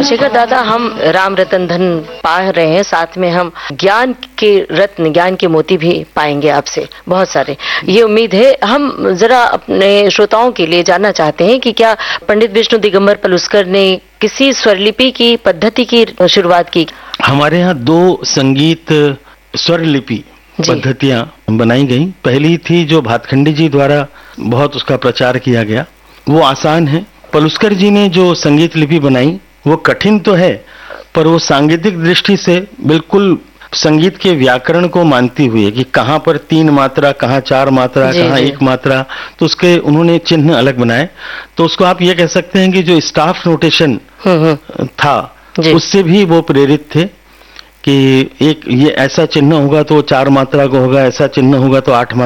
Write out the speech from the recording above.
शेखर दादा, हम राम रतन धन पा रहे हैं, साथ में हम ज्ञान के रत्न, ज्ञान के मोती भी पाएंगे आपसे बहुत सारे, ये उम्मीद है। हम जरा अपने श्रोताओं के लिए जानना चाहते हैं कि क्या पंडित विष्णु दिगंबर पलुस्कर ने किसी स्वरलिपि की पद्धति की शुरुआत की? हमारे यहाँ 2 संगीत स्वरलिपि पद्धतियां बनाई गई। पहली थी जो भातखंडी जी द्वारा बहुत उसका प्रचार किया गया, वो आसान है। पलुस्कर जी ने जो संगीत लिपि बनाई वो कठिन तो है, पर वो सांगीतिक दृष्टि से बिल्कुल संगीत के व्याकरण को मानती हुई है कि कहाँ पर 3 मात्रा, कहाँ 4 मात्रा, कहाँ 1 मात्रा, तो उसके उन्होंने चिन्ह अलग बनाए। तो उसको आप ये कह सकते हैं कि जो स्टाफ नोटेशन था उससे भी वो प्रेरित थे कि एक ये ऐसा चिन्ह होगा तो 4 मात्रा को होगा, ऐसा चिन्ह होगा तो 8 मात्रा